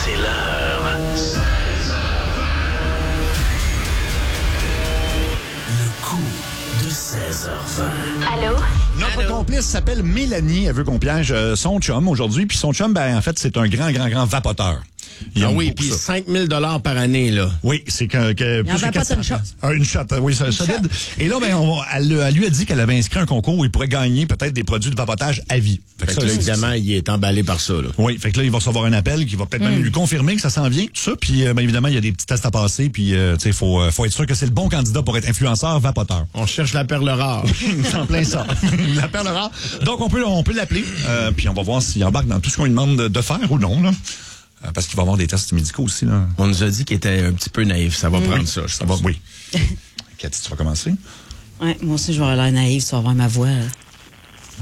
C'est l'heure. Le coup de 16h20. Allô? Notre complice s'appelle Mélanie. Elle veut qu'on piège son chum aujourd'hui. Puis son chum, en fait, c'est un grand vapoteur. Ah oui, puis 5 000 $ par année, là. Oui, c'est que Il en vapote une shot. Une shot, oui, c'est solide. Et là, elle lui a dit qu'elle avait inscrit un concours où il pourrait gagner peut-être des produits de vapotage à vie. Fait que là, évidemment, il est emballé par ça, là. Oui, fait que là, il va recevoir un appel qui va peut-être même lui confirmer que ça s'en vient, tout ça. Puis, évidemment, il y a des petits tests à passer. Puis, tu sais, faut être sûr que c'est le bon candidat pour être influenceur vapoteur. On cherche la perle rare. C'est en plein ça. La perle rare. Donc, on peut l'appeler. Puis, on va voir s'il embarque dans tout ce qu'on lui demande de faire ou non, là. Parce qu'il va avoir des tests médicaux aussi, là. On nous a dit qu'il était un petit peu naïf. Ça va prendre ça, je pense. Oui. Cathy, tu vas commencer? Ouais, moi aussi, je vais avoir l'air naïve, tu vas voir ma voix.